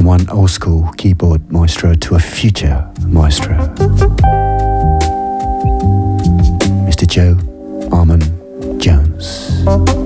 one old school keyboard maestro to a future maestro. Mr. Joe Armon Jones.